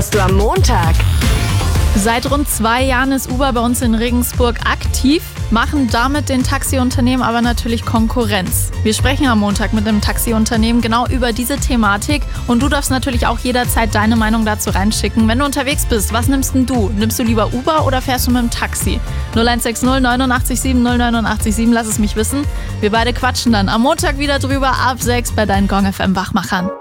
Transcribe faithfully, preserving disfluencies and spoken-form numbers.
hörst du am Montag? Seit rund zwei Jahren ist Uber bei uns in Regensburg aktiv, machen damit den Taxiunternehmen aber natürlich Konkurrenz. Wir sprechen am Montag mit dem Taxiunternehmen genau über diese Thematik und du darfst natürlich auch jederzeit deine Meinung dazu reinschicken. Wenn du unterwegs bist, was nimmst denn du? Nimmst du lieber Uber oder fährst du mit dem Taxi? null eins sechs null neun acht sieben null neun acht sieben, lass es mich wissen. Wir beide quatschen dann am Montag wieder drüber ab sechs bei deinen Gong F M Wachmachern.